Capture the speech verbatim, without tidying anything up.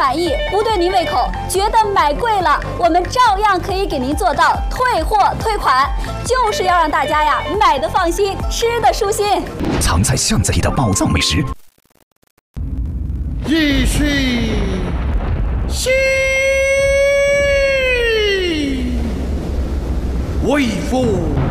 满意，不对您胃口，觉得买贵了，我们照样可以给您做到退货退款，就是要让大家呀买的放心，吃的舒心。 藏在巷子里的宝藏美食， 一去兮未复